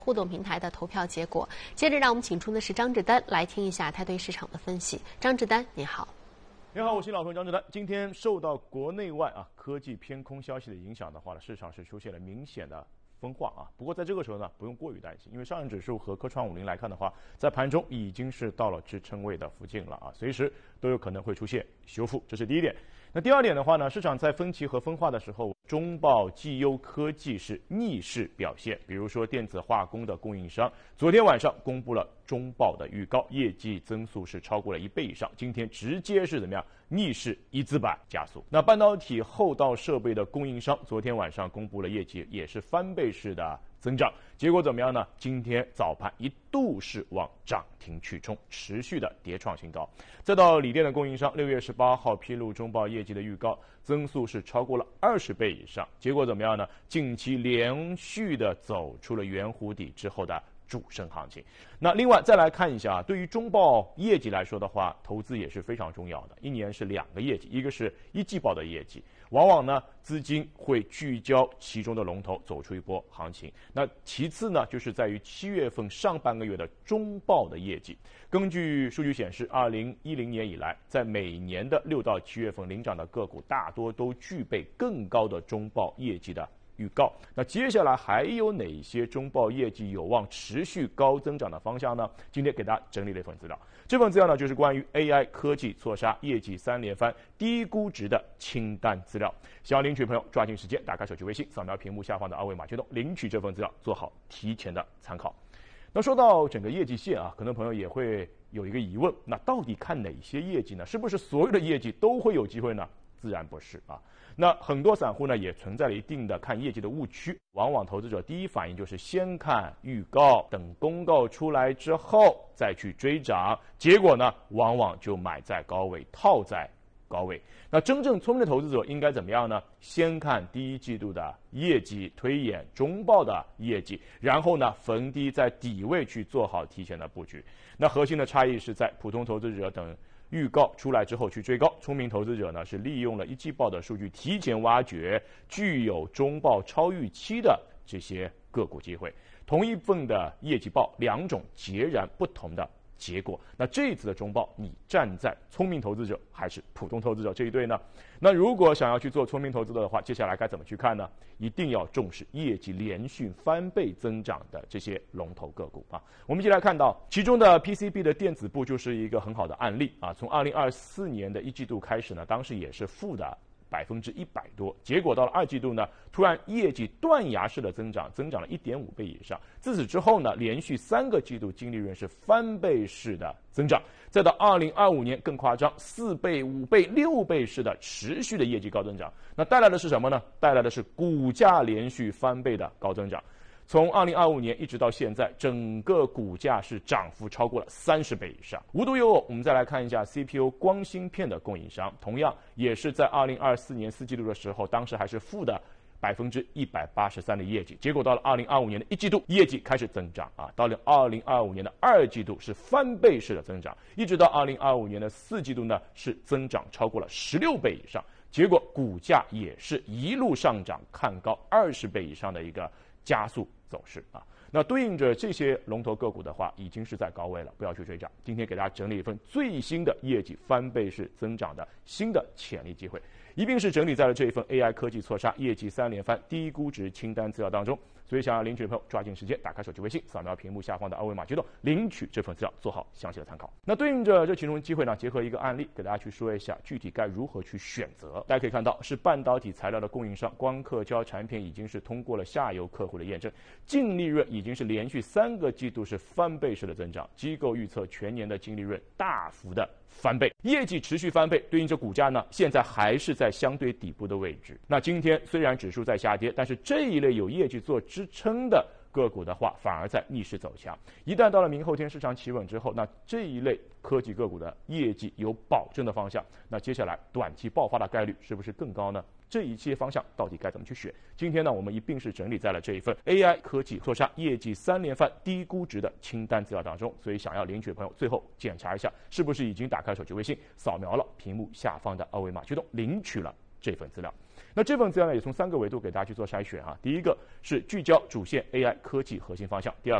互动平台的投票结果。接着，让我们请出的是张志丹来听一下他对市场的分析。张志丹，你好。 你好，我是老朋友张志丹。今天受到国内外科技偏空消息的影响的话呢，市场是出现了明显的分化啊。不过在这个时候呢，不用过于担心，因为上证指数和科创50来看的话，在盘中已经是到了支撑位的附近了啊，随时都有可能会出现修复，这是第一点。那第二点的话呢，市场在分歧和分化的时候，中报绩优科技是逆势表现。比如说电子化工的供应商，昨天晚上公布了中报的预告，业绩增速是超过了1倍以上，今天直接是怎么样？逆势一字板加速。那半导体后道设备的供应商，昨天晚上公布了业绩，也是翻倍式的增长，结果怎么样呢？今天早盘一度是往涨停去冲，持续的跌创新高。再到锂电的供应商，6月18号披露中报业绩的预告，增速是超过了20倍以上，结果怎么样呢？近期连续的走出了圆弧底之后的主升行情。那另外再来看一下对于中报业绩来说的话，投资也是非常重要的。一年是2个业绩，一个是一季报的业绩，往往呢资金会聚焦其中的龙头，走出一波行情。那其次呢，就是在于7月份上半个月的中报的业绩。根据数据显示，2010年以来，在每年的6到7月份领涨的个股，大多都具备更高的中报业绩的预告。那接下来还有哪些中报业绩有望持续高增长的方向呢？今天给大家整理了一份资料，这份资料呢就是关于 AI 科技错杀业绩3连番低估值的清单资料。想要领取朋友抓紧时间打开手机微信，扫描屏幕下方的二维码驱动领取这份资料，做好提前的参考。那说到整个业绩线可能朋友也会有一个疑问，那到底看哪些业绩呢？是不是所有的业绩都会有机会呢？自然不是啊。那很多散户呢也存在了一定的看业绩的误区，往往投资者第一反应就是先看预告，等公告出来之后再去追涨，结果呢往往就买在高位，套在高位。那真正聪明的投资者应该怎么样呢？先看第一季度的业绩，推演中报的业绩，然后呢逢低在底位去做好提前的布局。那核心的差异是在普通投资者等预告出来之后去追高，聪明投资者呢是利用了一季报的数据，提前挖掘具有中报超预期的这些个股机会。同一份的业绩报，两种截然不同的结果。那这一次的中报，你站在聪明投资者还是普通投资者这一队呢？那如果想要去做聪明投资者的话，接下来该怎么去看呢？一定要重视业绩连续翻倍增长的这些龙头个股啊。我们一起来看到其中的 PCB 的电子部就是一个很好的案例啊。从2024年的一季度开始呢，当时也是负的100%多，结果到了2季度呢，突然业绩断崖式的增长了1.5倍以上。自此之后呢，连续3个季度净利润是翻倍式的增长，再到2025年更夸张，4倍、5倍、6倍式的持续的业绩高增长。那带来的是什么呢？带来的是股价连续翻倍的高增长。从2025年一直到现在，整个股价是涨幅超过了30倍以上。无独有偶，我们再来看一下 CPU 光芯片的供应商，同样也是在2024年4季度的时候，当时还是负的183%的业绩，结果到了2025年的1季度，业绩开始增长啊，到了2025年的2季度是翻倍式的增长，一直到2025年的4季度呢是增长超过了16倍以上，结果股价也是一路上涨，看高20倍以上的一个加速走势啊。那对应着这些龙头个股的话，已经是在高位了，不要去追涨。今天给大家整理一份最新的业绩翻倍式增长的新的潜力机会，一并是整理在了这一份 AI 科技错杀业绩3连番低估值清单资料当中。所以想要领取的朋友，抓紧时间打开手机微信，扫描屏幕下方的二维码驱动领取这份资料，做好详细的参考。那对应着这其中的机会呢，结合一个案例，给大家去说一下具体该如何去选择。大家可以看到，是半导体材料的供应商光刻胶产品已经是通过了下游客户的验证，净利润已经是连续3个季度是翻倍式的增长，机构预测全年的净利润大幅的翻倍，业绩持续翻倍，对应着股价呢，现在还是在相对底部的位置。那今天虽然指数在下跌，但是这一类有业绩做支撑的个股的话，反而在逆势走强。一旦到了明后天市场企稳之后，那这一类科技个股的业绩有保证的方向，那接下来短期爆发的概率是不是更高呢？这一些方向到底该怎么去选？今天呢，我们一并是整理在了这一份 AI 科技错杀业绩3连番低估值的清单资料当中。所以想要领取的朋友，最后检查一下是不是已经打开手机微信，扫描了屏幕下方的二维码驱动领取了这份资料。那这份资料呢，也从3个维度给大家去做筛选啊。第一个是聚焦主线 AI 科技核心方向，第二